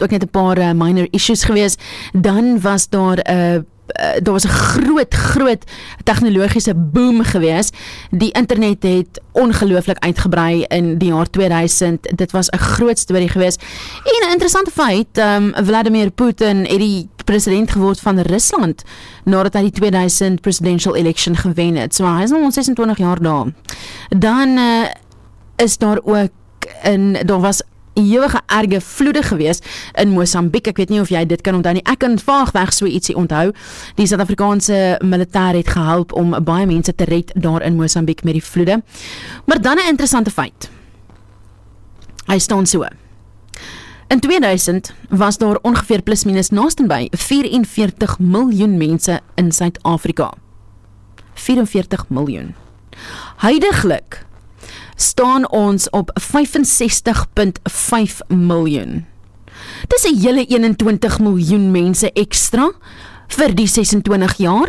ook net 'n paar minor issues gewees. Dan was daar was 'n groot tegnologiese boom gewees. Die internet het ongelooflik uitgebrei in die jaar 2000. Dit was 'n groot storie gewees. En 'n interessante feit, Vladimir Putin het die president geword van Rusland nadat hy die 2000 presidential election gewen het. So hy is nou 26 jaar daar. Dan is daar ook daar was ewige erge vloede gewees in Mosambiek. Ek weet nie of jy dit kan onthou nie. Ek kan vaagweg so ietsie onthou. Die Suid-Afrikaanse militêr het gehelp om baie mense te red daar in Mosambiek met die vloede. Maar dan 'n interessante feit. Hy staan so. In 2000 was daar ongeveer plus minus naastenby 44 miljoen mense in Suid-Afrika. 44 miljoen. Huidiglik staan ons op 65,5 miljoen. Dis 'n hele 21 miljoen mense ekstra vir die 26 jaar.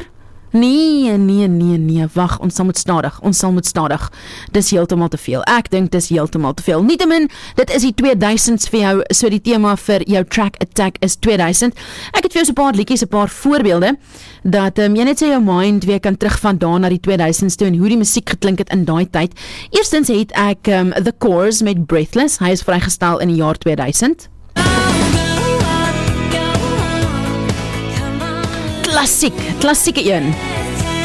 Nee, wag, ons sal moet stadig. Dis heeltemal te veel. Ek dink dis heeltemal te veel. Nietemin, dit is die 2000s vir jou, so die tema vir jou track attack is 2000. Ek het vir jou so 'n paar liedjies, 'n paar voorbeelde, dat jy net so jou mind weer kan terug vandaan na die 2000s toe en hoe die musiek geklink het in daai tyd. Eerstens het ek The Course met Breathless, hy is vrygestel in die jaar 2000. Klassieke een.